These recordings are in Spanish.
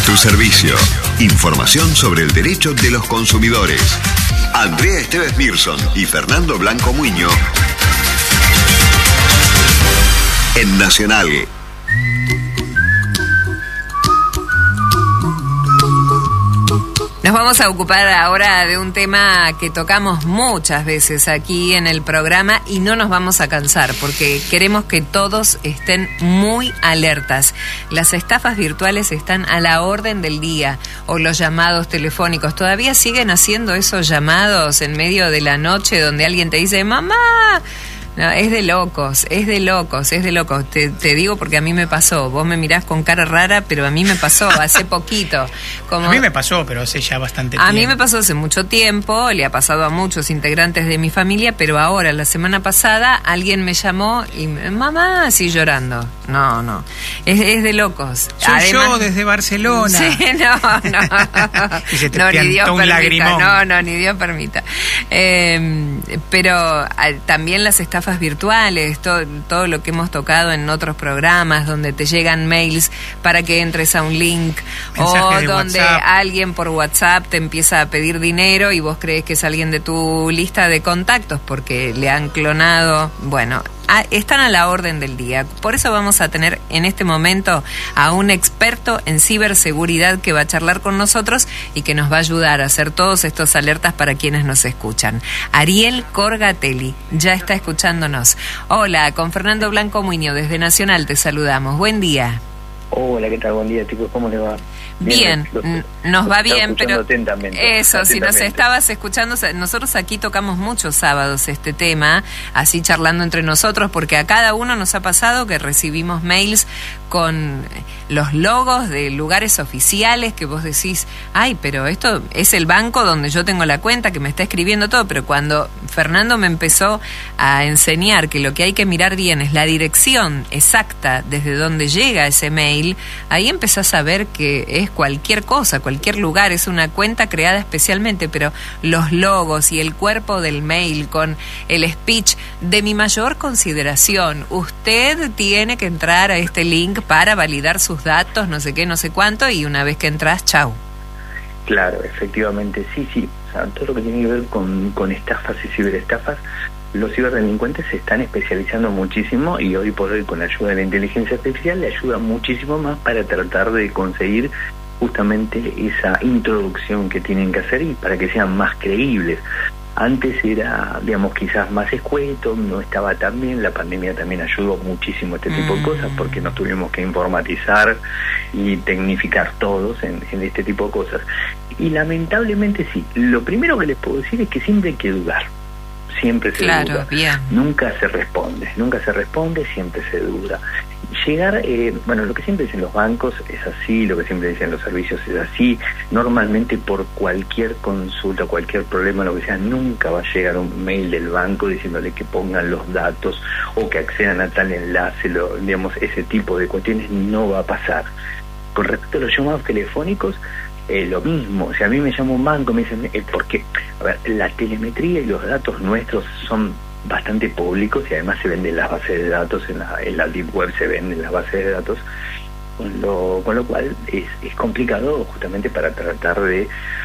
tu servicio. Información sobre el derecho de los consumidores. Andrea Esteves Mirson y Fernando Blanco Muño en Nacional. Nos vamos a ocupar ahora de un tema que tocamos muchas veces aquí en el programa y no nos vamos a cansar porque queremos que todos estén muy alertas. Las estafas virtuales están a la orden del día, o los llamados telefónicos. ¿Todavía siguen haciendo esos llamados en medio de la noche donde alguien te dice "mamá"? No, es de locos, es de locos, es de locos. Te digo porque a mí me pasó. Vos me mirás con cara rara, pero a mí me pasó hace poquito. A mí me pasó, pero hace ya bastante tiempo. A mí me pasó hace mucho tiempo, le ha pasado a muchos integrantes de mi familia, pero ahora, la semana pasada, alguien me llamó y "mamá", así llorando. No, es de locos. Soy además, yo desde Barcelona. Sí, no. Y se te piantó un lagrimón. No, ni Dios permita. Pero también las estafas virtuales, todo lo que hemos tocado en otros programas donde te llegan mails para que entres a un link, o donde WhatsApp. Alguien por WhatsApp te empieza a pedir dinero y vos crees que es alguien de tu lista de contactos porque le han clonado. Bueno, están a la orden del día. Por eso vamos a tener en este momento a un experto en ciberseguridad que va a charlar con nosotros y que nos va a ayudar a hacer todos estos alertas para quienes nos escuchan. Ariel Corgatelli ya está escuchándonos. Hola, con Fernando Blanco Muño desde Nacional te saludamos. Buen día. Hola, ¿qué tal? Buen día, chicos. ¿Cómo les va? Bien, nos va bien, pero eso, si nos atentamente. Estabas escuchando, nosotros aquí tocamos muchos sábados este tema, así charlando entre nosotros, porque a cada uno nos ha pasado que recibimos mails con los logos de lugares oficiales que vos decís, ay, pero esto es el banco donde yo tengo la cuenta que me está escribiendo todo, pero cuando Fernando me empezó a enseñar que lo que hay que mirar bien es la dirección exacta desde donde llega ese mail, ahí empezás a ver que es cualquier cosa, cualquier lugar, es una cuenta creada especialmente, pero los logos y el cuerpo del mail con el speech de mi mayor consideración, usted tiene que entrar a este link para validar sus datos, no sé qué, no sé cuánto, y una vez que entras, chau. Claro, efectivamente, sí. O sea, todo lo que tiene que ver con estafas y ciberestafas, los ciberdelincuentes se están especializando muchísimo y hoy por hoy con la ayuda de la inteligencia artificial le ayuda muchísimo más para tratar de conseguir justamente esa introducción que tienen que hacer y para que sean más creíbles. Antes era, digamos, quizás más escueto, no estaba tan bien, la pandemia también ayudó muchísimo a este tipo de cosas porque nos tuvimos que informatizar y tecnificar todos en este tipo de cosas. Y lamentablemente sí, lo primero que les puedo decir es que siempre hay que dudar. Siempre se duda. Bien. Nunca se responde, siempre se duda. Llegar, lo que siempre dicen los bancos es así, lo que siempre dicen los servicios es así. Normalmente por cualquier consulta, cualquier problema, lo que sea, nunca va a llegar un mail del banco diciéndole que pongan los datos o que accedan a tal enlace, ese tipo de cuestiones no va a pasar. Con respecto a los llamados telefónicos, lo mismo. O sea, a mí me llama un banco, me dicen, porque, la telemetría y los datos nuestros son bastante públicos y además se venden las bases de datos, en la Deep Web se venden las bases de datos, con lo cual es complicado justamente para tratar de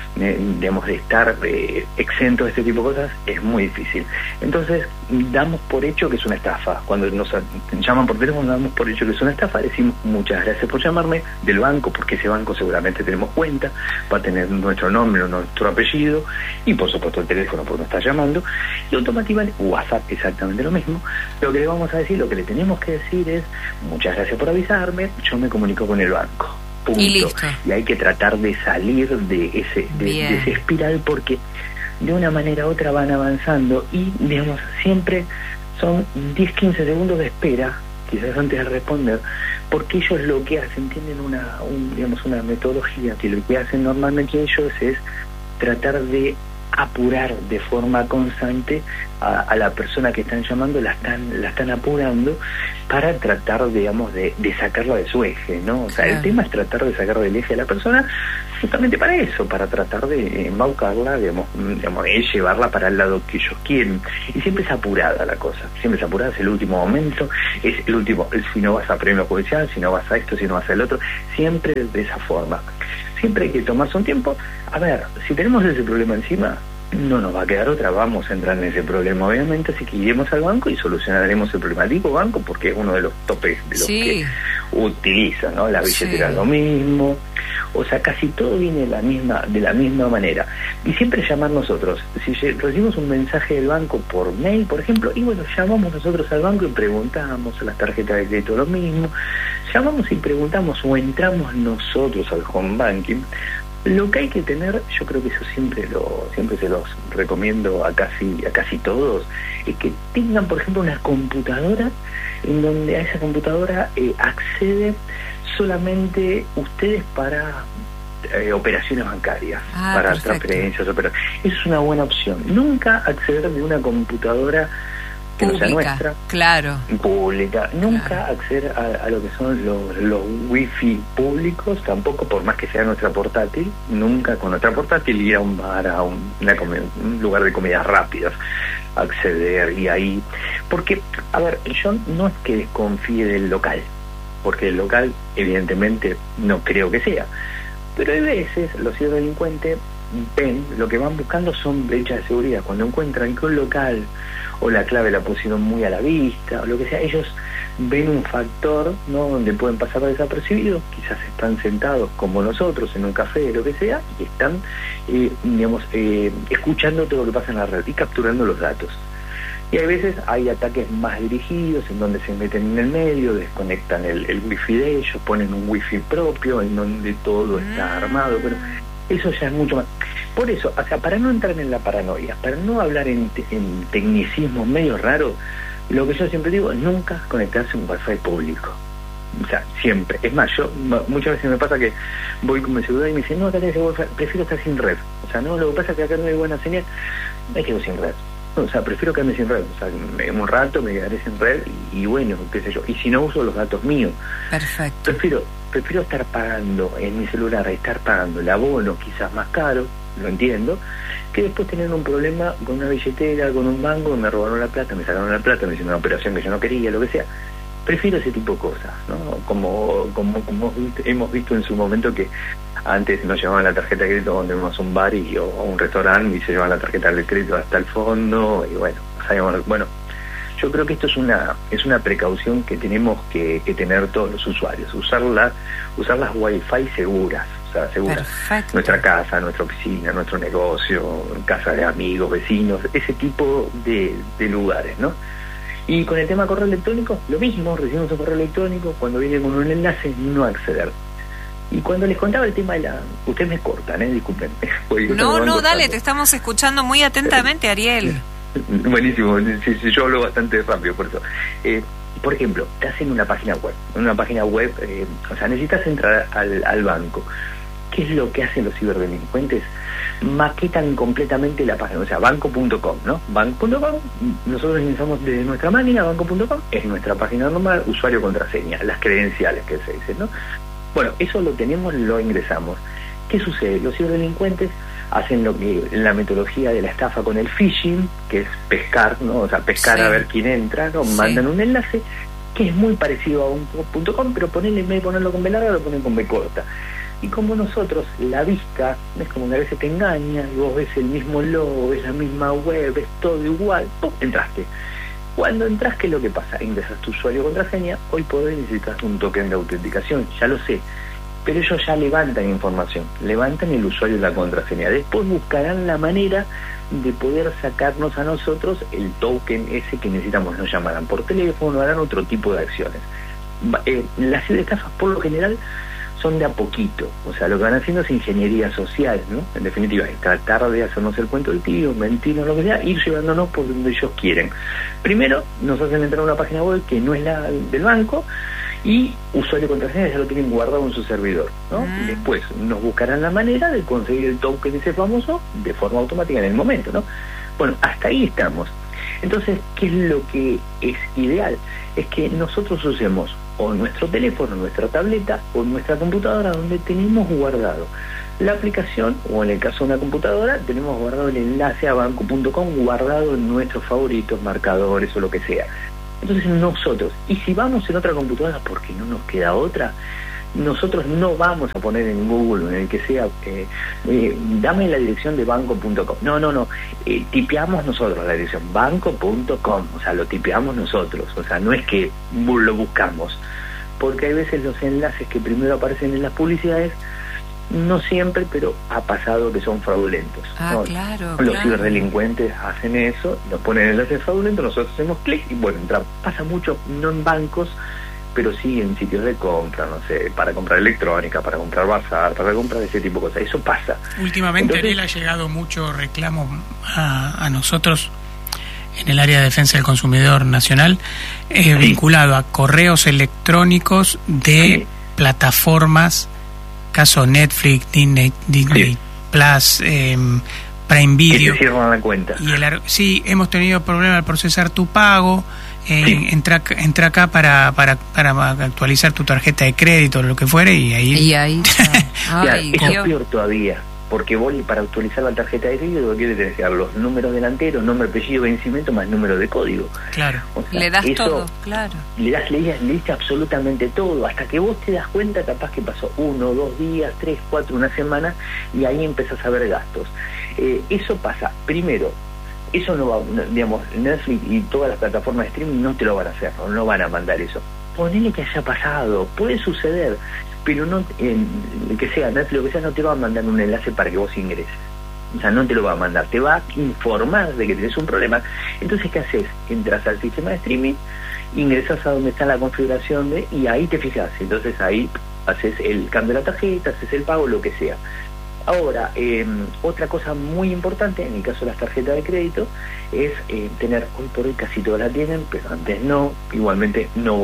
estar exento de este tipo de cosas, es muy difícil. Entonces, damos por hecho que es una estafa. Cuando nos llaman por teléfono, damos por hecho que es una estafa, decimos muchas gracias por llamarme del banco, porque ese banco seguramente tenemos cuenta, va a tener nuestro nombre, nuestro apellido y por supuesto el teléfono porque nos está llamando, y automáticamente WhatsApp exactamente lo mismo. Lo que le vamos a decir, lo que le tenemos que decir es muchas gracias por avisarme, yo me comunico con el banco. Punto. Y listo. Y hay que tratar de salir de ese espiral porque de una manera u otra van avanzando y, digamos, siempre son 10-15 segundos de espera, quizás antes de responder, porque ellos lo que hacen, tienen una metodología que lo que hacen normalmente ellos es tratar de apurar de forma constante a la persona que están llamando, la están apurando para tratar, digamos, de sacarla de su eje, ¿no? O sea, el tema es tratar de sacar del eje a la persona justamente para eso, para tratar de embaucarla, digamos, de llevarla para el lado que ellos quieren. Y siempre es apurada la cosa, siempre es apurada, es el último momento, es el último, si no vas a premio judicial, si no vas a esto, si no vas al otro, siempre de esa forma. siempre hay que tomarse un tiempo. A ver, si tenemos ese problema encima, no nos va a quedar otra, vamos a entrar en ese problema obviamente, así que iremos al banco y solucionaremos el problema. Digo banco porque es uno de los topes de los que utilizan, ¿no? La billetera es lo mismo, o sea, casi todo viene de la misma manera. Y siempre llamar nosotros, si recibimos un mensaje del banco por mail, por ejemplo, y bueno, llamamos nosotros al banco y preguntamos, a las tarjetas de crédito lo mismo, llamamos y preguntamos o entramos nosotros al home banking. Lo que hay que tener, yo creo que eso siempre se los recomiendo a casi todos, es que tengan, por ejemplo, una computadora en donde a esa computadora accede solamente ustedes para operaciones bancarias, para perfecto. transferencias, eso es una buena opción. Nunca acceder de una computadora que pública, no sea nuestra, claro, pública, nunca acceder a lo que son los wifi públicos, tampoco, por más que sea nuestra portátil, nunca con nuestra portátil ir a un bar, a un lugar de comidas rápidas, acceder y ahí, porque, a ver, yo no es que desconfíe del local, porque el local evidentemente no creo que sea, pero hay veces los ciberdelincuentes ven, lo que van buscando son brechas de seguridad. Cuando encuentran que un local o la clave la pusieron muy a la vista o lo que sea, ellos ven un factor, ¿no?, donde pueden pasar desapercibidos, quizás están sentados como nosotros en un café, lo que sea, y están escuchando todo lo que pasa en la red y capturando los datos. Y hay veces hay ataques más dirigidos en donde se meten en el medio, desconectan el wifi de ellos, ponen un wifi propio en donde todo está armado, pero eso ya es mucho más. Por eso, o sea, para no entrar en la paranoia, para no hablar en tecnicismos medio raros, lo que yo siempre digo es nunca conectarse a un wifi público. O sea, siempre. Es más, yo muchas veces me pasa que voy con mi celular y me dicen, no, acá tenés wifi, prefiero estar sin red. O sea, no, lo que pasa es que acá no hay buena señal, me quedo sin red. O sea, prefiero quedarme sin red. O sea, un rato me quedaré sin red y bueno, qué sé yo. Y si no uso los datos míos. Perfecto. Prefiero estar pagando en mi celular, estar pagando el abono quizás más caro, lo entiendo, que después tener un problema con una billetera, con un banco, me robaron la plata, me sacaron la plata, me hicieron una operación que yo no quería, lo que sea. Prefiero ese tipo de cosas, ¿no? Como hemos visto en su momento que antes nos llevaban la tarjeta de crédito cuando íbamos a un bar o a un restaurante y se llevaban la tarjeta de crédito hasta el fondo y bueno, yo creo que esto es una precaución que tenemos que tener todos los usuarios, usar las wifi seguras, o sea, seguras. Perfecto. Nuestra casa, nuestra oficina, nuestro negocio, casa de amigos, vecinos, ese tipo de lugares, ¿no? Y con el tema correo electrónico, lo mismo, recibimos un correo electrónico, cuando viene con un enlace, no acceder. Y cuando les contaba el tema de ustedes me cortan, disculpen. No, dale, te estamos escuchando muy atentamente, Ariel. Buenísimo, sí, yo hablo bastante rápido por eso. Por ejemplo, te hacen una página web, o sea, necesitas entrar al banco. ¿Qué es lo que hacen los ciberdelincuentes? Maquetan completamente la página, o sea, banco.com, ¿no? Banco.com, nosotros ingresamos desde nuestra máquina, banco.com, es nuestra página normal, usuario, contraseña, las credenciales que se dicen, ¿no? Bueno, eso lo tenemos, lo ingresamos. ¿Qué sucede? Los ciberdelincuentes hacen lo que la metodología de la estafa con el phishing, que es pescar, ¿no? O sea, pescar a ver quién entra, ¿no? Sí. Mandan un enlace que es muy parecido a un .com, pero en vez de ponerlo con B larga, lo ponen con B corta. Y como nosotros, la vista, es como que a veces te engaña, y vos ves el mismo logo, ves la misma web, ves todo igual, ¡pum!, entraste. Cuando entras, ¿qué es lo que pasa? Ingresas tu usuario y contraseña, hoy por hoy necesitas un token de autenticación, ya lo sé, pero ellos ya levantan información, levantan el usuario y la contraseña. Después buscarán la manera de poder sacarnos a nosotros el token ese que necesitamos. Nos llamarán por teléfono, harán otro tipo de acciones. Las estafas, por lo general, son de a poquito, o sea, lo que van haciendo es ingeniería social, ¿no? En definitiva, es tratar de hacernos el cuento del tío, mentirnos, lo que sea, ir llevándonos por donde ellos quieren. Primero, nos hacen entrar a una página web que no es la del banco, y usuario y contraseña ya lo tienen guardado en su servidor, ¿no? Después nos buscarán la manera de conseguir el token ese famoso de forma automática en el momento, ¿no? Bueno, hasta ahí estamos. Entonces, ¿qué es lo que es ideal? Es que nosotros usemos o nuestro teléfono, nuestra tableta o nuestra computadora donde tenemos guardado la aplicación, o en el caso de una computadora tenemos guardado el enlace a banco.com, guardado en nuestros favoritos, marcadores o lo que sea. Entonces nosotros, y si vamos en otra computadora porque no nos queda otra, nosotros no vamos a poner en Google, en el que sea, dame la dirección de banco.com. No, tipeamos nosotros la dirección, banco.com, o sea, lo tipeamos nosotros, o sea, no es que lo buscamos, porque hay veces los enlaces que primero aparecen en las publicidades, no siempre, pero ha pasado que son fraudulentos. ¿No? Claro. Los ciberdelincuentes hacen eso, nos ponen enlaces fraudulentos, nosotros hacemos clic y bueno, pasa mucho, no en bancos, pero sí en sitios de compra, no sé, para comprar electrónica, para comprar bazar, para comprar ese tipo de cosas. Eso pasa. Últimamente, Ariel, ha llegado mucho reclamo a nosotros en el área de defensa del consumidor nacional, vinculado a correos electrónicos de plataformas, caso Netflix, Disney Plus, Prime Video. Que te cierran la cuenta. Y sí, hemos tenido problemas al procesar tu pago. Entra acá para actualizar tu tarjeta de crédito o lo que fuere y ahí eso es peor todavía, porque vos para actualizar la tarjeta de crédito lo que tenés que dar los números delanteros, nombre, apellido, vencimiento más número de código. Claro. O sea, le das todo, claro. Le diste absolutamente todo, hasta que vos te das cuenta, capaz que pasó 1, 2 días, 3, 4, una semana, y ahí empezás a ver gastos. Eso pasa, primero, eso no va, digamos, Netflix y todas las plataformas de streaming no te lo van a hacer, no van a mandar eso. Ponele que haya pasado, puede suceder, pero no, que sea Netflix o que sea, no te va a mandar un enlace para que vos ingreses. O sea, no te lo va a mandar, te va a informar de que tenés un problema. Entonces, ¿qué haces? Entras al sistema de streaming, ingresas a donde está la configuración y ahí te fijas. Entonces ahí haces el cambio de la tarjeta, haces el pago, lo que sea. Ahora, otra cosa muy importante en el caso de las tarjetas de crédito es tener, hoy por hoy casi todas la tienen, pero antes no, igualmente no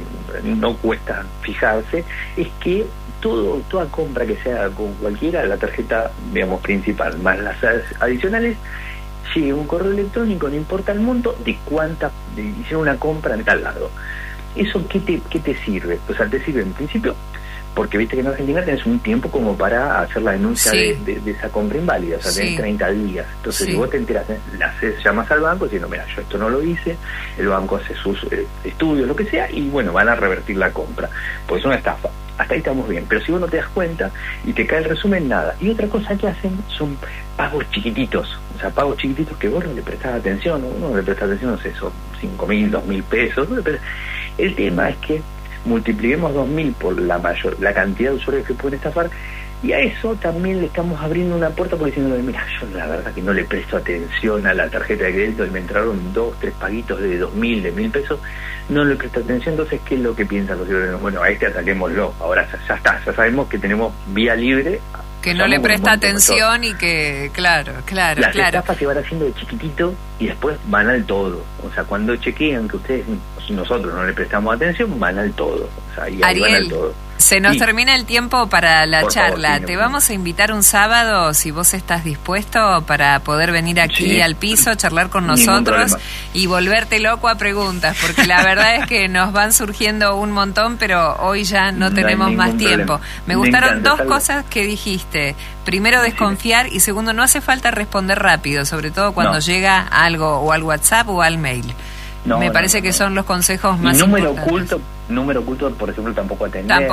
cuesta fijarse, es que toda compra que sea con cualquiera, la tarjeta, digamos, principal, más las adicionales, llegue un correo electrónico, no importa el monto, de hicieron una compra en tal lado. ¿Eso qué te sirve? O sea, te sirve en principio porque viste que en Argentina tenés un tiempo como para hacer la denuncia de esa compra inválida, o sea, tenés 30 días. Entonces, si vos te enterás, llamas al banco diciendo, mira, yo esto no lo hice, el banco hace sus estudios, lo que sea, y bueno, van a revertir la compra, porque es una estafa. Hasta ahí estamos bien, pero si vos no te das cuenta y te cae el resumen, nada. Y otra cosa que hacen son pagos chiquititos, o sea, pagos chiquititos que vos no le prestás atención, uno no le presta atención, no sé, son 5.000, 2.000 pesos. El tema es que multipliquemos 2.000 por la cantidad de usuarios que pueden estafar, y a eso también le estamos abriendo una puerta porque diciendo, mira, yo la verdad que no le presto atención a la tarjeta de crédito y me entraron 2, 3 paguitos de 2.000, de 1.000 pesos, no le presto atención. Entonces, ¿qué es lo que piensan los ciudadanos? Bueno, a ataquémoslo, ahora ya está, ya sabemos que tenemos vía libre, que no le presta atención y que, claro. Las estafas se van haciendo de chiquitito y después van al todo. O sea, cuando chequean que nosotros no le prestamos atención, van al todo. O sea, y ahí Ariel, van al todo. Se nos termina el tiempo para la charla. Favor, Te vamos a invitar un sábado, si vos estás dispuesto, para poder venir aquí al piso, charlar con nosotros y volverte loco a preguntas, porque la verdad es que nos van surgiendo un montón, pero hoy ya no tenemos más tiempo. Me gustaron dos cosas que dijiste. Primero, desconfiar, y segundo, no hace falta responder rápido, sobre todo cuando llega algo o al WhatsApp o al mail. Me parece que son los consejos más importantes. Número oculto, por ejemplo, tampoco atender.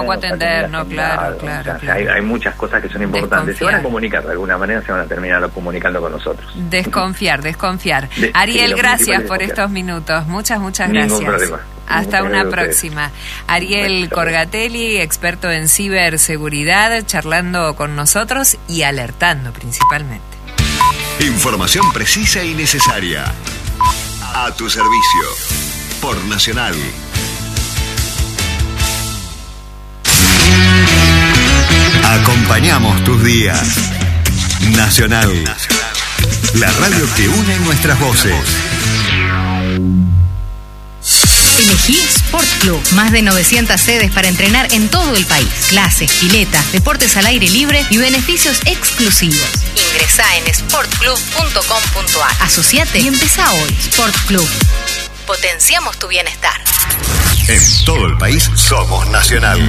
Claro. Hay muchas cosas que son importantes. Se van a comunicar, de alguna manera se van a terminar comunicando con nosotros. Desconfiar. Ariel, gracias por estos minutos. Muchas gracias. Ningún problema. Hasta una próxima. Ariel Corgatelli, experto en ciberseguridad, charlando con nosotros y alertando principalmente. Información precisa y necesaria. A tu servicio. Por Nacional. Acompañamos tus días. Nacional. La radio que une nuestras voces. Elegí Sport Club. Más de 900 sedes para entrenar en todo el país. Clases, piletas, deportes al aire libre y beneficios exclusivos. Ingresá en sportclub.com.ar. Asociate y empezá hoy. Sport Club. Potenciamos tu bienestar. En todo el país somos Nacional.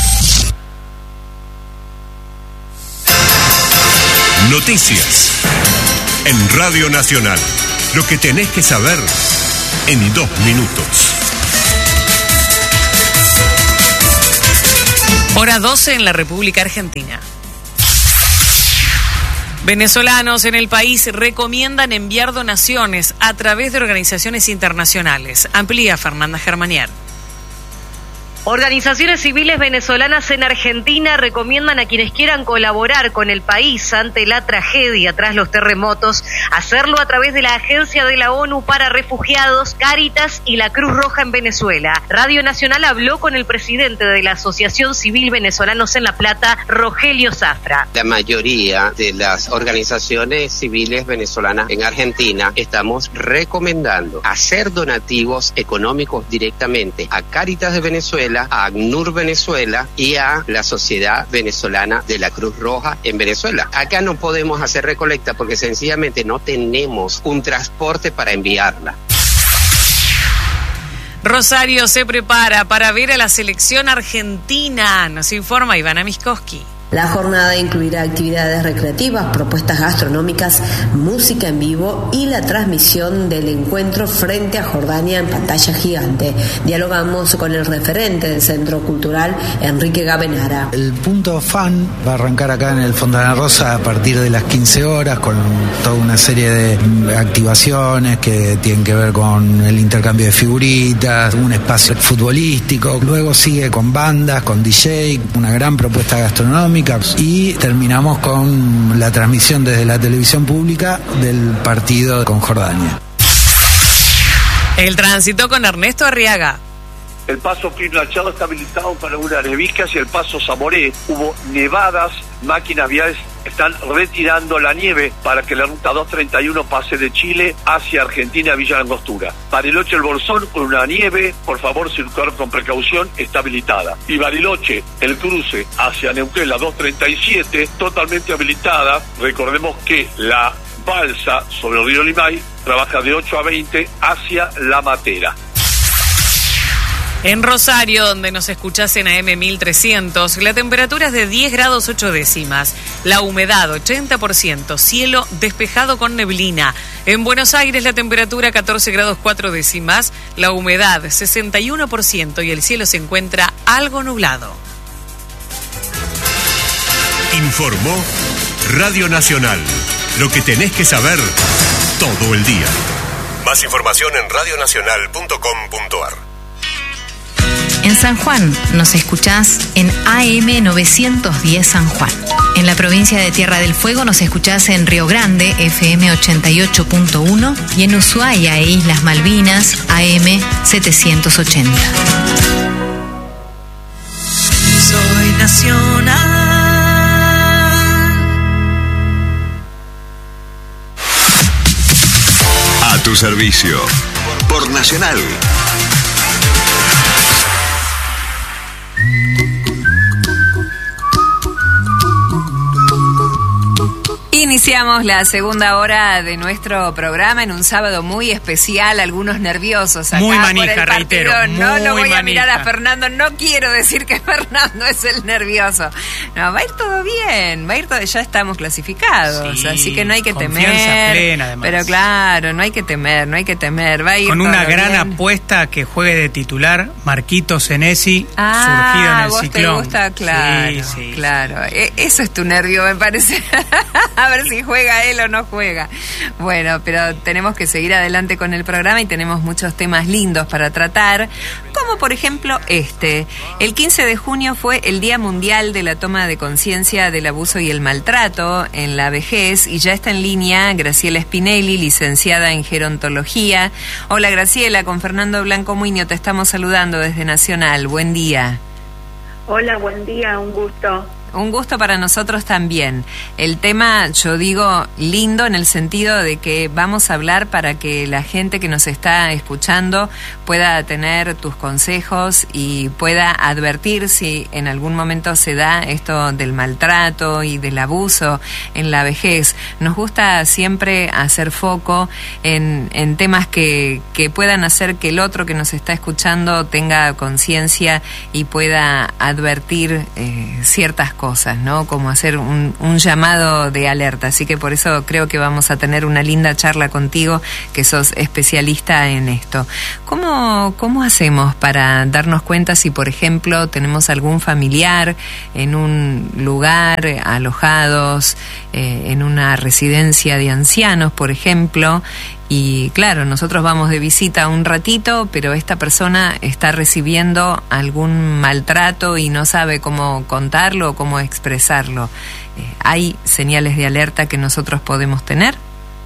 Noticias. En Radio Nacional. Lo que tenés que saber en 2 minutos. Hora 12 en la República Argentina. Venezolanos en el país recomiendan enviar donaciones a través de organizaciones internacionales. Amplía Fernanda Germanier. Organizaciones civiles venezolanas en Argentina recomiendan a quienes quieran colaborar con el país ante la tragedia tras los terremotos, hacerlo a través de la Agencia de la ONU para Refugiados, Cáritas y la Cruz Roja en Venezuela. Radio Nacional habló con el presidente de la Asociación Civil Venezolanos en La Plata, Rogelio Zafra. La mayoría de las organizaciones civiles venezolanas en Argentina estamos recomendando hacer donativos económicos directamente a Cáritas de Venezuela, a ACNUR Venezuela y a la Sociedad Venezolana de la Cruz Roja en Venezuela. Acá no podemos hacer recolecta porque sencillamente no tenemos un transporte para enviarla. Rosario se prepara para ver a la selección argentina, nos informa Ivana Miskoski. La jornada incluirá actividades recreativas, propuestas gastronómicas, música en vivo y la transmisión del encuentro frente a Jordania en pantalla gigante. Dialogamos con el referente del Centro Cultural, Enrique Gabenara. El punto fan va a arrancar acá en el Fontana Rosa a partir de las 15 horas con toda una serie de activaciones que tienen que ver con el intercambio de figuritas, un espacio futbolístico. Luego sigue con bandas, con DJ, una gran propuesta gastronómica. Y terminamos con la transmisión desde la televisión pública del partido con Jordania. El tránsito con Ernesto Arriaga. El paso Pinachado está habilitado para una Nevicas y el paso Zamoré. Hubo nevadas, máquinas viales están retirando la nieve para que la ruta 231 pase de Chile hacia Argentina, Villa Langostura. Bariloche, el Bolsón, con una nieve, por favor circular con precaución, está habilitada. Y Bariloche, el cruce hacia Neuquén, la 237, totalmente habilitada. Recordemos que la balsa sobre el río Limay trabaja de 8 a 20 hacia La Matera. En Rosario, donde nos escuchás en AM 1300, la temperatura es de 10 grados 8 décimas, la humedad 80%, cielo despejado con neblina. En Buenos Aires la temperatura 14 grados 4 décimas, la humedad 61% y el cielo se encuentra algo nublado. Informó Radio Nacional, lo que tenés que saber todo el día. Más información en radionacional.com.ar. En San Juan nos escuchás en AM 910 San Juan. En la provincia de Tierra del Fuego nos escuchás en Río Grande, FM 88.1, y en Ushuaia e Islas Malvinas, AM 780. Soy nacional. A tu servicio, por Nacional. Iniciamos la segunda hora de nuestro programa en un sábado muy especial, algunos nerviosos acá. Muy manija, por el partido. reitero. No lo voy a mirar a manija. Fernando, no quiero decir que Fernando es el nervioso. No, va a ir todo bien, va a ir todo, ya estamos clasificados, Sí, así que no hay que confianza temer. plena, además. Pero claro, no hay que temer, va a ir Con todo una gran bien. apuesta que juegue de titular Marquito Senesi, surgido en el vos Ciclón. te gusta, claro, Sí. claro. Eso es tu nervio, me parece. A ver si juega él o no juega. Bueno, pero tenemos que seguir adelante con el programa y tenemos muchos temas lindos para tratar, como por ejemplo este. El 15 de junio fue el Día Mundial de la Toma de Conciencia del Abuso y el Maltrato en la Vejez, y ya está en línea Graciela Spinelli, licenciada en Gerontología. Hola Graciela, con Fernando Blanco Muñoz te estamos saludando desde Nacional. Buen día. Hola, buen día, un gusto. Un gusto para nosotros también. El tema, yo digo, lindo en el sentido de que vamos a hablar para que la gente que nos está escuchando pueda tener tus consejos y pueda advertir si en algún momento se da esto del maltrato y del abuso en la vejez. Nos gusta siempre hacer foco en temas que puedan hacer que el otro que nos está escuchando tenga conciencia y pueda advertir ciertas cosas. cosas, ¿no? Como hacer un llamado de alerta. Así que por eso creo que vamos a tener una linda charla contigo, que sos especialista en esto. ¿Cómo hacemos para darnos cuenta si, por ejemplo, tenemos algún familiar en un lugar, alojados, en una residencia de ancianos, por ejemplo, y claro, nosotros vamos de visita un ratito, pero esta persona está recibiendo algún maltrato y no sabe cómo contarlo o cómo expresarlo? ¿Hay señales de alerta que nosotros podemos tener?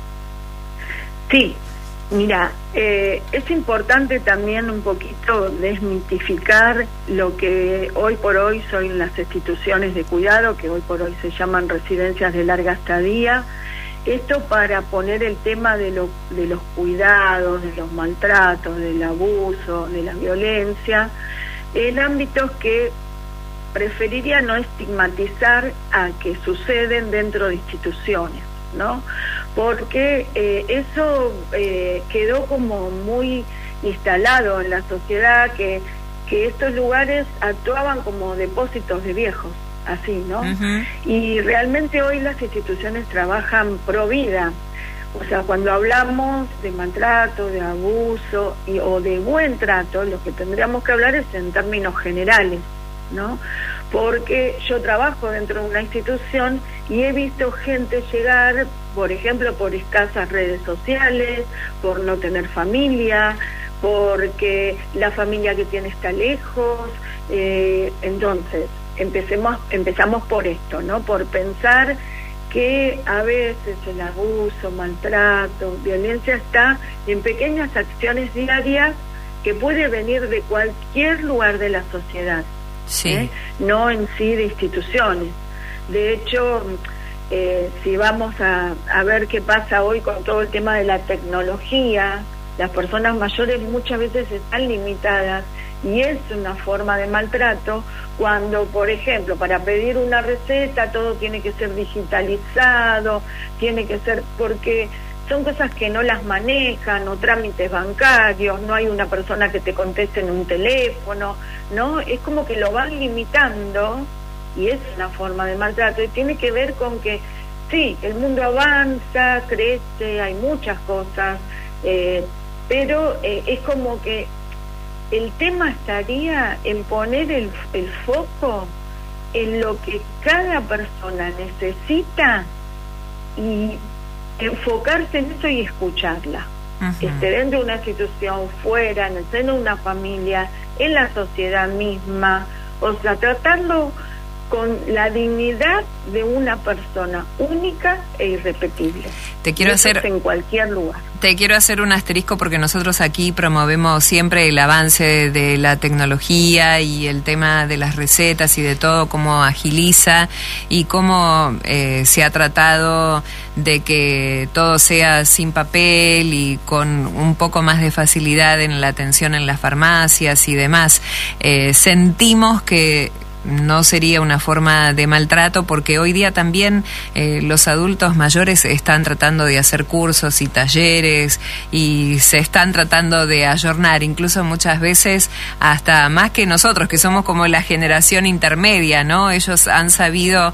Sí, mira, es importante también un poquito desmitificar lo que hoy por hoy son las instituciones de cuidado, que hoy por hoy se llaman residencias de larga estadía. Esto para poner el tema de los cuidados, de los maltratos, del abuso, de la violencia, en ámbitos que preferiría no estigmatizar a que suceden dentro de instituciones, ¿no? Porque eso quedó como muy instalado en la sociedad, que estos lugares actuaban como depósitos de viejos, así, ¿no? Uh-huh. Y realmente hoy las instituciones trabajan pro vida. O sea, cuando hablamos de maltrato, de abuso o de buen trato, lo que tendríamos que hablar es en términos generales, ¿no? Porque yo trabajo dentro de una institución y he visto gente llegar, por ejemplo, por escasas redes sociales, por no tener familia, porque la familia que tiene está lejos. Entonces, empezamos por esto, ¿no? Por pensar que a veces el abuso, maltrato, violencia está en pequeñas acciones diarias que puede venir de cualquier lugar de la sociedad, sí. No en sí de instituciones. De hecho, si vamos a ver qué pasa hoy con todo el tema de la tecnología, las personas mayores muchas veces están limitadas y es una forma de maltrato cuando, por ejemplo, para pedir una receta todo tiene que ser digitalizado, tiene que ser porque son cosas que no las manejan, o trámites bancarios, no hay una persona que te conteste en un teléfono, ¿no? Es como que lo van limitando y es una forma de maltrato y tiene que ver con que sí, el mundo avanza, crece, hay muchas cosas, pero es como que el tema estaría en poner el foco en lo que cada persona necesita y enfocarse en eso y escucharla. Uh-huh. Dentro de una institución, fuera, en el seno de una familia, en la sociedad misma, o sea, tratarlo con la dignidad de una persona única e irrepetible. Te quiero hacer en cualquier lugar. Te quiero hacer un asterisco porque nosotros aquí promovemos siempre el avance de la tecnología y el tema de las recetas y de todo, cómo agiliza y cómo se ha tratado de que todo sea sin papel y con un poco más de facilidad en la atención en las farmacias y demás. Sentimos que no sería una forma de maltrato porque hoy día también los adultos mayores están tratando de hacer cursos y talleres y se están tratando de ayornar, incluso muchas veces hasta más que nosotros, que somos como la generación intermedia, ¿no? Ellos han sabido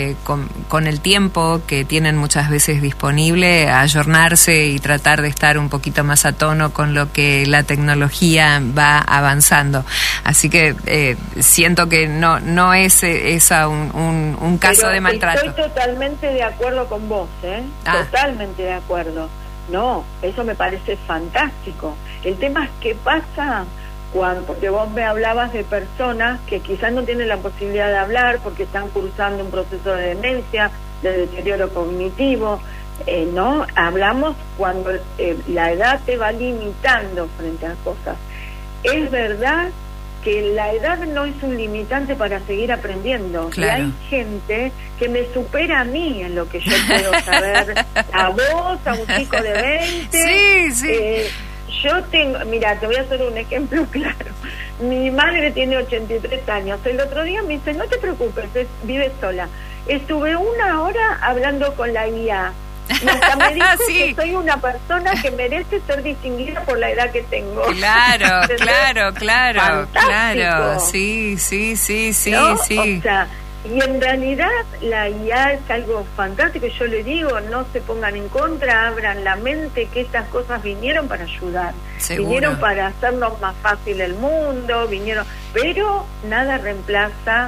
con el tiempo que tienen muchas veces disponible ayornarse y tratar de estar un poquito más a tono con lo que la tecnología va avanzando. Así que siento que no es esa un caso pero de maltrato. Estoy totalmente de acuerdo con vos, totalmente de acuerdo. No, eso me parece fantástico. El tema es qué pasa porque vos me hablabas de personas que quizás no tienen la posibilidad de hablar porque están cursando un proceso de demencia, de deterioro cognitivo, ¿no? Hablamos cuando la edad te va limitando frente a cosas. Es verdad que la edad no es un limitante para seguir aprendiendo. Claro. Y hay gente que me supera a mí en lo que yo puedo saber. A vos, a un chico de 20. Sí. Yo tengo, mira, te voy a hacer un ejemplo claro. Mi madre tiene 83 años. El otro día me dice, no te preocupes, vive sola. Estuve 1 hora hablando con la guía. Y hasta me dijo que soy una persona que merece ser distinguida por la edad que tengo. Claro. Sí. ¿No? Sí. O sea, Y en realidad la IA es algo fantástico. Yo le digo, no se pongan en contra, abran la mente, que estas cosas vinieron para ayudar. Seguro. Vinieron para hacernos más fácil el mundo, pero nada reemplaza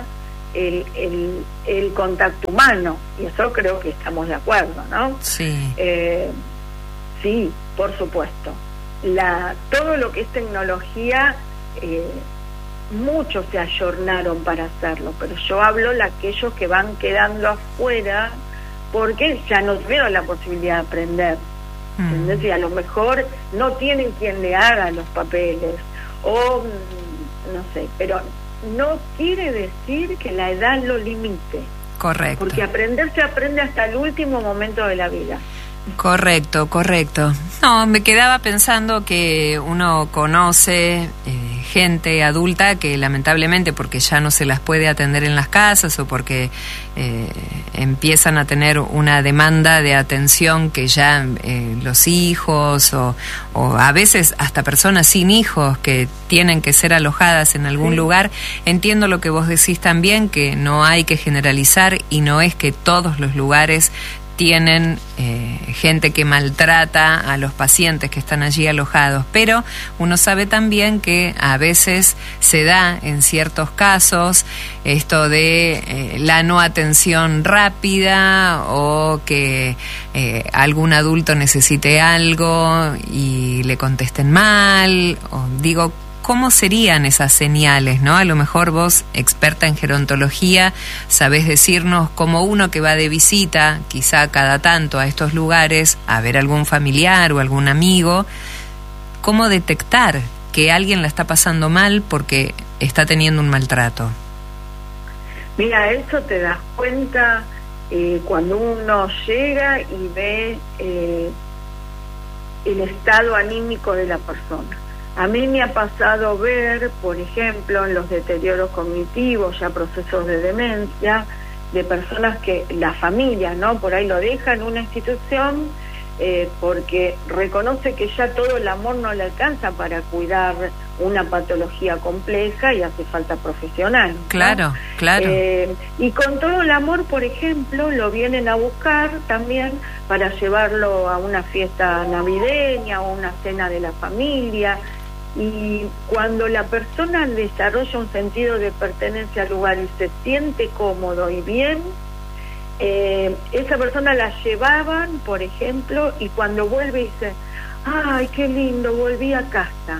el contacto humano, y eso creo que estamos de acuerdo, ¿no? Sí. Sí, por supuesto. Todo lo que es tecnología, muchos se ayornaron para hacerlo, pero yo hablo de aquellos que van quedando afuera porque ya no tuvieron la posibilidad de aprender. ¿Entendés? Y a lo mejor no tienen quien le haga los papeles, o no sé, pero no quiere decir que la edad lo limite. Correcto. Porque aprender se aprende hasta el último momento de la vida. Correcto. No, me quedaba pensando que uno conoce gente adulta que lamentablemente, porque ya no se las puede atender en las casas o porque empiezan a tener una demanda de atención que ya los hijos o a veces hasta personas sin hijos que tienen que ser alojadas en algún lugar. Entiendo lo que vos decís también, que no hay que generalizar y no es que todos los lugares tienen gente que maltrata a los pacientes que están allí alojados, pero uno sabe también que a veces se da en ciertos casos esto de la no atención rápida o que algún adulto necesite algo y le contesten mal, o digo, ¿cómo serían esas señales, no? A lo mejor vos, experta en gerontología, sabés decirnos cómo uno que va de visita, quizá cada tanto a estos lugares, a ver algún familiar o algún amigo, cómo detectar que alguien la está pasando mal porque está teniendo un maltrato. Mira, eso te das cuenta cuando uno llega y ve el estado anímico de la persona. A mí me ha pasado ver, por ejemplo, en los deterioros cognitivos, ya procesos de demencia, de personas que la familia, ¿no? Por ahí lo deja en una institución porque reconoce que ya todo el amor no le alcanza para cuidar una patología compleja y hace falta profesional, ¿no? Claro. Y con todo el amor, por ejemplo, lo vienen a buscar también para llevarlo a una fiesta navideña o una cena de la familia. Y cuando la persona desarrolla un sentido de pertenencia al lugar y se siente cómodo y bien, esa persona la llevaban, por ejemplo, y cuando vuelve dice, ¡ay, qué lindo, volví a casa!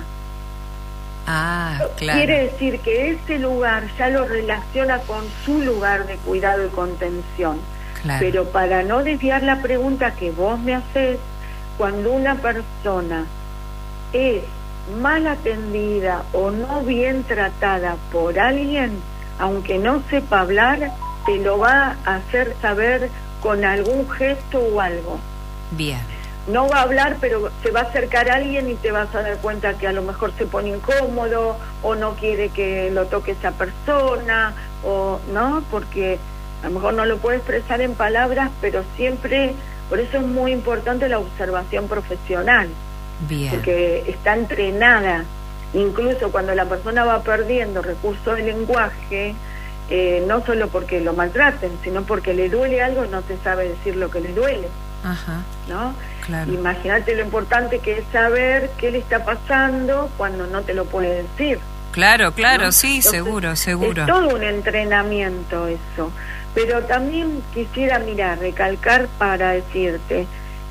Ah, claro. Quiere decir que ese lugar ya lo relaciona con su lugar de cuidado y contención. Claro. Pero para no desviar la pregunta que vos me hacés, cuando una persona es mal atendida o no bien tratada por alguien, aunque no sepa hablar, te lo va a hacer saber con algún gesto o algo. Bien. No va a hablar, pero se va a acercar a alguien y te vas a dar cuenta que a lo mejor se pone incómodo o no quiere que lo toque esa persona, o no, porque a lo mejor no lo puede expresar en palabras, pero siempre, por eso es muy importante la observación profesional. Bien. Porque está entrenada, incluso cuando la persona va perdiendo recursos de lenguaje, no solo porque lo maltraten, sino porque le duele algo y no te sabe decir lo que le duele. Ajá. ¿No? Claro. Imagínate lo importante que es saber qué le está pasando cuando no te lo puede decir. Claro, ¿no? Sí, entonces, seguro. Es todo un entrenamiento eso. Pero también quisiera, recalcar para decirte,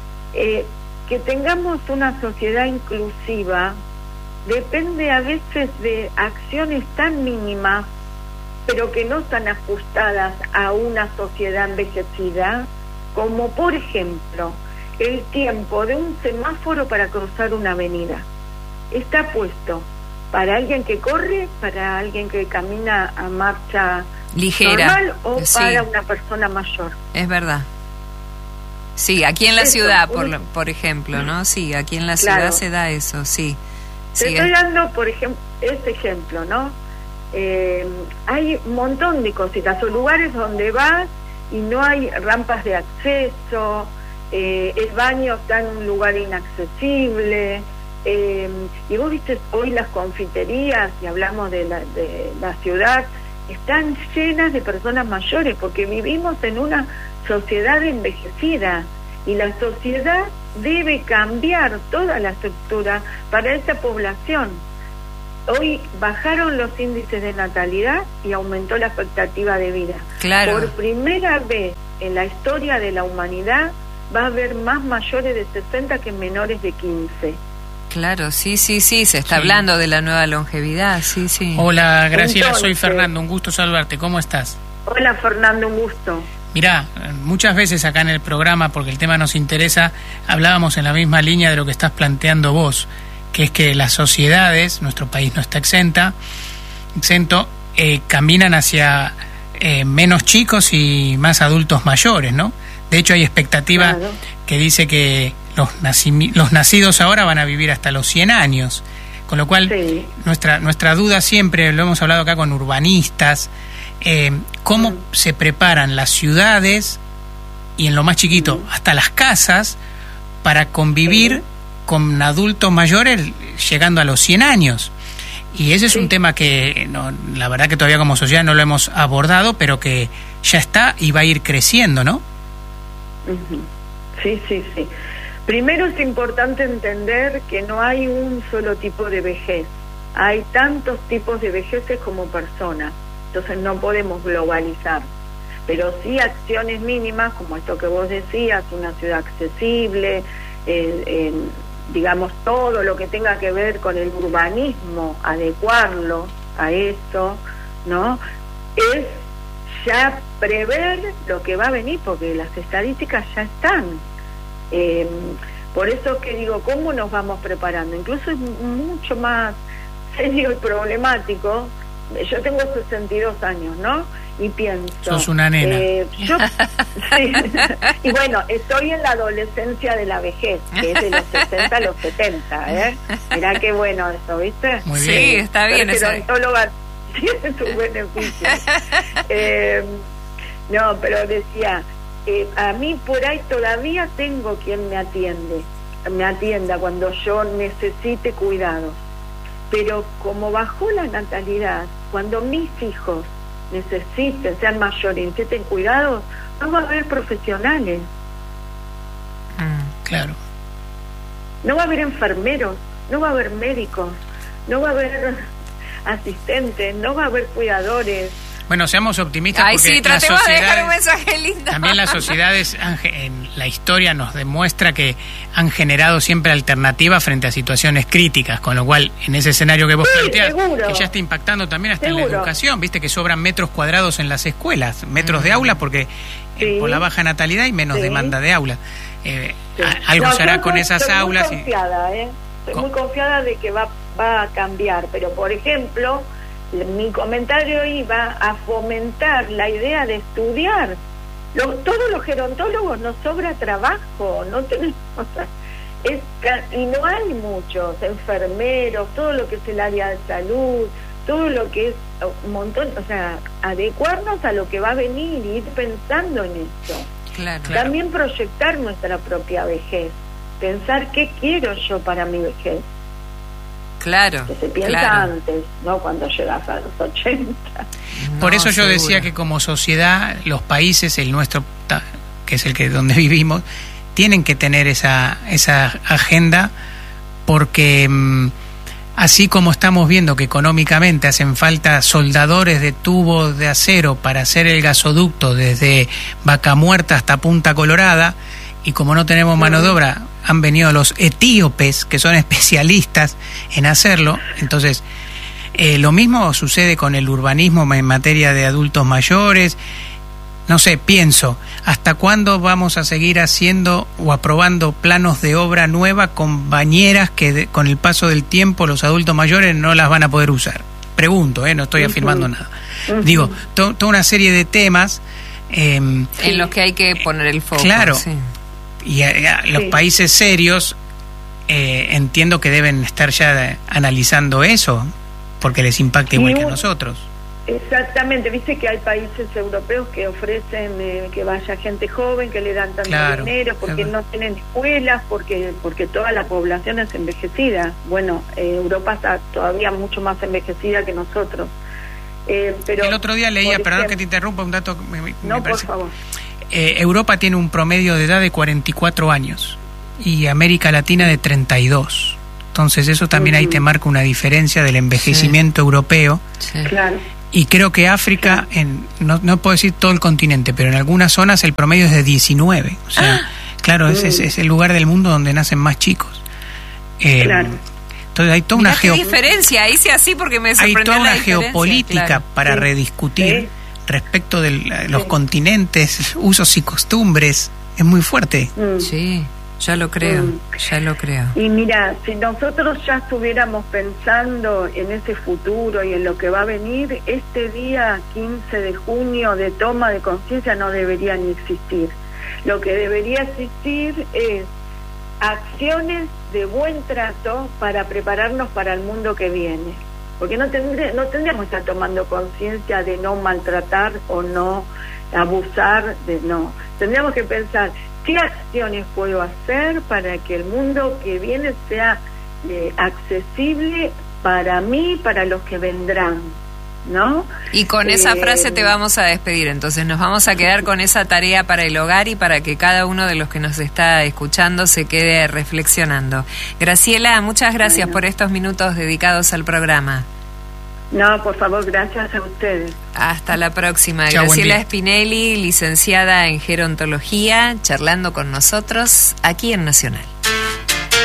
que tengamos una sociedad inclusiva depende a veces de acciones tan mínimas, pero que no están ajustadas a una sociedad envejecida, como por ejemplo el tiempo de un semáforo para cruzar una avenida. Está puesto para alguien que corre, para alguien que camina a marcha ligera, normal, o para una persona mayor. Es verdad. Sí, aquí en la ciudad, por ejemplo, ¿no? Sí, aquí en la ciudad se da eso, sí. Te estoy dando, por ejemplo, ese ejemplo, ¿no? Hay un montón de cositas, o lugares donde vas y no hay rampas de acceso, el baño está en un lugar inaccesible, y vos viste hoy las confiterías, y hablamos de la ciudad, están llenas de personas mayores, porque vivimos en una sociedad envejecida y la sociedad debe cambiar toda la estructura para esa población. Hoy bajaron los índices de natalidad y aumentó la expectativa de vida. Claro. Por primera vez en la historia de la humanidad va a haber más mayores de 60 que menores de 15. Claro, sí, se está hablando de la nueva longevidad, sí. Hola, Graciela, Entonces, soy Fernando, un gusto saludarte, ¿cómo estás? Hola, Fernando, un gusto. Mirá, muchas veces acá en el programa, porque el tema nos interesa, hablábamos en la misma línea de lo que estás planteando vos, que es que las sociedades, nuestro país no está exento, caminan hacia menos chicos y más adultos mayores, ¿no? De hecho, hay expectativa que dice que los nacidos ahora van a vivir hasta los 100 años, con lo cual nuestra duda siempre, lo hemos hablado acá con urbanistas, cómo se preparan las ciudades y en lo más chiquito hasta las casas para convivir con adultos mayores llegando a los 100 años. Y ese es un tema que la verdad que todavía como sociedad no lo hemos abordado, pero que ya está y va a ir creciendo, ¿no? Sí. Primero es importante entender que no hay un solo tipo de vejez. Hay tantos tipos de vejeces como personas. Entonces no podemos globalizar. Pero sí acciones mínimas, como esto que vos decías, una ciudad accesible, digamos, todo lo que tenga que ver con el urbanismo, adecuarlo a eso, ¿no? Es ya prever lo que va a venir, porque las estadísticas ya están. Por eso que digo, ¿cómo nos vamos preparando? Incluso es mucho más serio y problemático. Yo tengo 62 años, ¿no? Y pienso... Sos una nena. Sí. Y bueno, estoy en la adolescencia de la vejez, que es de los 60 a los 70, ¿eh? Mirá qué bueno eso, ¿viste? Muy bien. Sí, está bien. Pero odontóloga tiene sus beneficios. No, pero decía... a mí por ahí todavía tengo quien me atienda cuando yo necesite cuidados, pero como bajó la natalidad, cuando mis hijos sean mayores y necesiten cuidados, no va a haber profesionales. Claro. No va a haber enfermeros, no va a haber médicos, no va a haber asistentes, no va a haber cuidadores. Bueno, seamos optimistas. Ay, porque sí, tratemos de dejar un mensaje lindo. También las sociedades, en la historia nos demuestra que han generado siempre alternativas frente a situaciones críticas, con lo cual, en ese escenario que vos planteás, que ya está impactando también hasta en la educación, viste que sobran metros cuadrados en las escuelas, metros de aula, porque por la baja natalidad hay menos demanda de aula. Algo se hará con esas aulas. Estoy muy confiada de que va a cambiar, pero por ejemplo... mi comentario iba a fomentar la idea de estudiar. Todos los gerontólogos nos sobra trabajo, no tenemos, y no hay muchos enfermeros, todo lo que es el área de salud, todo lo que es un montón, o sea, adecuarnos a lo que va a venir y ir pensando en esto. Claro. También proyectar nuestra propia vejez, pensar qué quiero yo para mi vejez. Claro. Que se piensa antes, no cuando llegas a los 80. Por eso yo decía que como sociedad, los países, el nuestro, que es donde vivimos, tienen que tener esa agenda, porque así como estamos viendo que económicamente hacen falta soldadores de tubos de acero para hacer el gasoducto desde Vaca Muerta hasta Punta Colorada, y como no tenemos mano de obra, han venido los etíopes, que son especialistas en hacerlo. Entonces, lo mismo sucede con el urbanismo en materia de adultos mayores. No sé, pienso, ¿hasta cuándo vamos a seguir haciendo o aprobando planos de obra nueva con bañeras que con el paso del tiempo los adultos mayores no las van a poder usar? Pregunto, no estoy afirmando nada. Digo, toda una serie de temas... en los que hay que poner el foco. Claro. Sí. Y los países serios entiendo que deben estar ya analizando eso, porque les impacta igual que a nosotros. Exactamente, viste que hay países europeos que ofrecen que vaya gente joven, que le dan tanto dinero, porque no tienen escuelas, porque toda la población es envejecida. Bueno, Europa está todavía mucho más envejecida que nosotros. Pero el otro día leía, perdón ejemplo, que te interrumpa, un dato me no, parece. por favor. Europa tiene un promedio de edad de 44 años y América Latina de 32. Entonces eso también ahí te marca una diferencia del envejecimiento europeo. Sí. Claro. Y creo que África, no puedo decir todo el continente, pero en algunas zonas el promedio es de 19. O sea, claro, es el lugar del mundo donde nacen más chicos. Claro. Entonces hay toda Mirá qué diferencia, ahí sí así porque me sorprendió. hay toda la una diferencia, geopolítica claro. para rediscutir respecto de los continentes, usos y costumbres. Es muy fuerte. Sí, ya lo creo, ya lo creo. Y mira, si nosotros ya estuviéramos pensando en ese futuro y en lo que va a venir, este día 15 de junio de toma de conciencia no debería ni existir. Lo que debería existir es acciones de buen trato para prepararnos para el mundo que viene. Porque no tendríamos que estar tomando conciencia de no maltratar o no abusar, tendríamos que pensar qué acciones puedo hacer para que el mundo que viene sea accesible para mí y para los que vendrán, ¿no? Y con esa frase te vamos a despedir, entonces nos vamos a quedar con esa tarea para el hogar y para que cada uno de los que nos está escuchando se quede reflexionando. Graciela, muchas gracias por estos minutos dedicados al programa. No, por favor, gracias a ustedes. Hasta la próxima. Chau, Graciela Spinelli, licenciada en gerontología, charlando con nosotros aquí en Nacional.